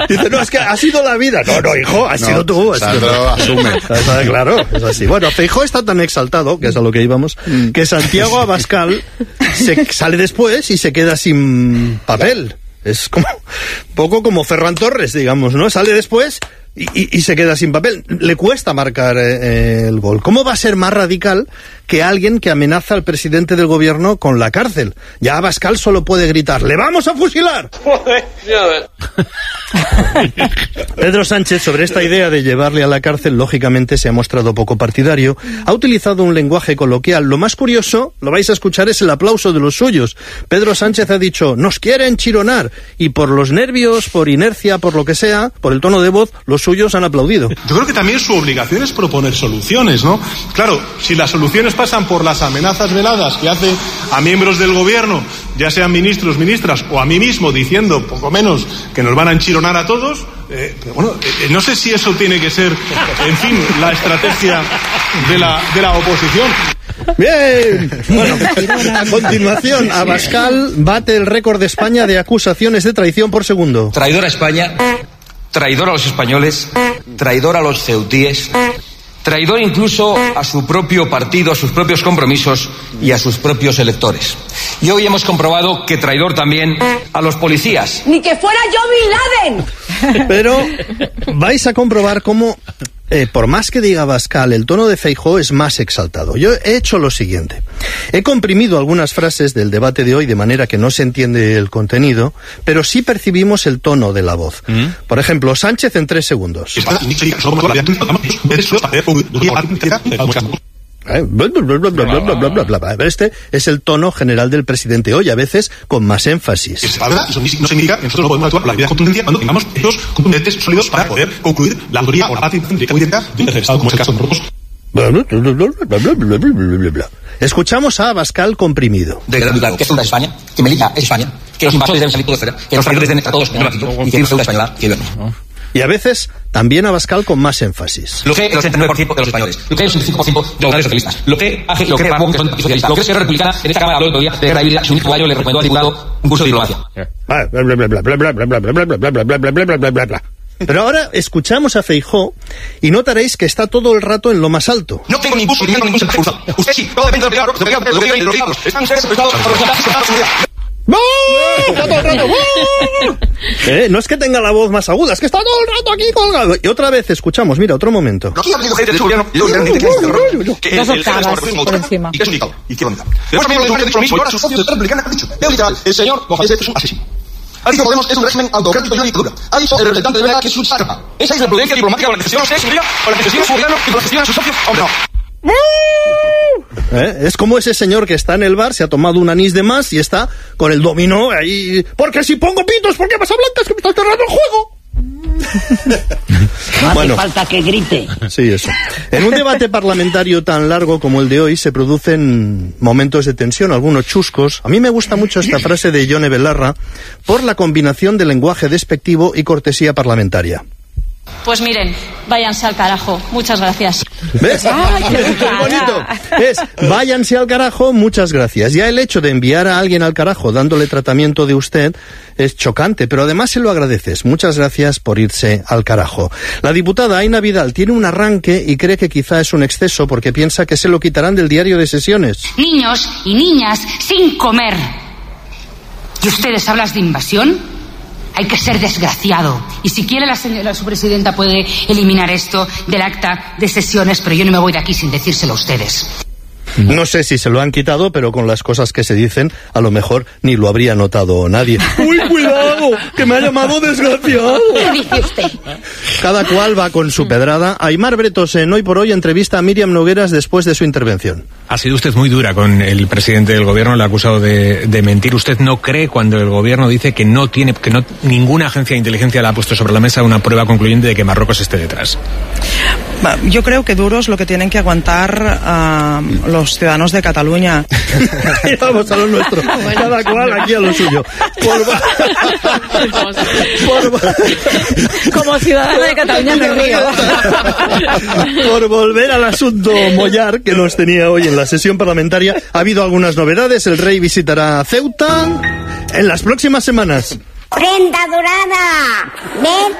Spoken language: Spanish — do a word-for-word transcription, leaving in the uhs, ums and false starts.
Dice, no, es que ha sido la vida. No, no, hijo, has no, sido tú. Has Sandro sido... asume. Está claro, es así. Bueno, Feijóo está tan exaltado, que es a lo que íbamos, que Santiago Abascal se sale después y se queda sin papel. Es como un poco como Ferran Torres, digamos, ¿no? Sale después y, y, y se queda sin papel. Le cuesta marcar eh, el gol. ¿Cómo va a ser más radical que alguien que amenaza al presidente del gobierno con la cárcel? Ya Abascal solo puede gritar, ¡le vamos a fusilar! Pedro Sánchez, sobre esta idea de llevarle a la cárcel, lógicamente se ha mostrado poco partidario. Ha utilizado un lenguaje coloquial. Lo más curioso, lo vais a escuchar, es el aplauso de los suyos. Pedro Sánchez ha dicho, nos quieren chironar. Y por los nervios, por inercia, por lo que sea, por el tono de voz, los suyos han aplaudido. Yo creo que también su obligación es proponer soluciones, ¿no? Claro, si las soluciones pasan por las amenazas veladas que hace a miembros del gobierno, ya sean ministros, ministras, o a mí mismo, diciendo, poco menos, que nos van a enchironar a todos, eh, pero bueno, eh, no sé si eso tiene que ser, en fin, la estrategia de la, de la oposición. Bien, bueno, a continuación, Abascal bate el récord de España de acusaciones de traición por segundo. Traidor a España, traidor a los españoles, traidor a los ceutíes, traidor incluso a su propio partido, a sus propios compromisos y a sus propios electores. Y hoy hemos comprobado que traidor también a los policías. ¡Ni que fuera yo Bin Laden! Pero vais a comprobar cómo, eh, por más que diga Abascal, el tono de Feijóo es más exaltado. Yo he hecho lo siguiente. He comprimido algunas frases del debate de hoy de manera que no se entiende el contenido, pero sí percibimos el tono de la voz. ¿Mm? Por ejemplo, Sánchez en tres segundos. Este es el tono general del presidente hoy, a veces con más énfasis. Eso no significa que nosotros no podemos actuar por la vía de contundencia cuando tengamos hechos contundentes sólidos para poder concluir la autoría o la parte directa del Estado, como es el caso de nosotros. Escuchamos a Abascal comprimido. De claro, que es una España, que Melilla es España, que los invasores deben salir por fuera, que los traidores deben estar todos en el ratito y que hay una deuda española que vernos. Y a veces también Abascal con más énfasis. Lo que el ochenta y nueve por ciento de los españoles, lo que el ochenta y cinco por ciento de los grandes socialistas, lo que hace, lo que Ramón, que son socialistas, lo que es Esquerra Republicana, en esta Cámara habló el otro día de guerra híbrida, su único gallo le recomendó al diputado un curso de diplomacia. Pero ahora escuchamos a Feijóo y notaréis que está todo el rato en lo más alto. No tengo ningún sufrimiento, ningún sufrimiento. Usted sí, todo depende de lo que diga, de lo que diga, de lo que diga. Están ustedes prestados por los ataques de la seguridad. Está todo el rato. Eh, no es que tenga la voz más aguda, es que está todo el rato aquí colgado. Y otra vez escuchamos, mira, otro momento. Aquí ha habido gente de su gobierno, yo literalmente que Dos octavas por encima. y que es un dictador. Y que bonita. Después también lo dicho lo mismo, y ahora sus socios de la Republicana han dicho, leo literal, el señor Mohamed es un asesino. Ha dicho Podemos es un régimen autocrático y una dictadura. Ha dicho el representante de Vera que es un sátrapa. Esa es la prudencia diplomática con la que gestiona usted, señoría, con la que gestiona su gobierno y con la que gestiona sus socios. Hombre, no. ¿Eh? Es como ese señor que está en el bar, se ha tomado un anís de más y está con el dominó ahí. Porque si pongo pitos, ¿por qué pasa blancas? Que me está cerrando el juego. No bueno, hace falta que grite. Sí, eso. En un debate parlamentario tan largo como el de hoy se producen momentos de tensión, algunos chuscos. A mí me gusta mucho esta frase de Yone Belarra por la combinación de lenguaje despectivo y cortesía parlamentaria. Pues miren, váyanse al carajo. Muchas gracias. ¿Ves? Ay, qué Es cara. bonito. Es, váyanse al carajo, muchas gracias. Ya el hecho de enviar a alguien al carajo dándole tratamiento de usted es chocante, pero además se lo agradeces. Muchas gracias por irse al carajo. La diputada Aina Vidal tiene un arranque y cree que quizá es un exceso porque piensa que se lo quitarán del diario de sesiones. Niños y niñas sin comer. ¿Y ustedes hablan de invasión? Hay que ser desgraciado. Y si quiere la señora su presidenta puede eliminar esto del acta de sesiones, pero yo no me voy de aquí sin decírselo a ustedes. No sé si se lo han quitado, pero con las cosas que se dicen, a lo mejor ni lo habría notado nadie. ¡Uy, cuidado! ¡Que me ha llamado desgraciado! ¿Qué dice usted? Cada cual va con su pedrada. Aimar Bretos en Hoy por Hoy entrevista a Míriam Nogueras después de su intervención. Ha sido usted muy dura con el presidente del gobierno, le ha acusado de, de mentir. ¿Usted no cree cuando el gobierno dice que no tiene, que no ninguna agencia de inteligencia le ha puesto sobre la mesa una prueba concluyente de que Marruecos esté detrás? Yo creo que duro es lo que tienen que aguantar uh, los ciudadanos de Cataluña. Y vamos a lo nuestro. Cada cual aquí a lo suyo. Por... Por... Como ciudadana de Cataluña me río. Por volver al asunto Mollar que nos tenía hoy en la sesión parlamentaria, ha habido algunas novedades. El rey visitará Ceuta en las próximas semanas. ¡Prenda dorada! ¡Ven!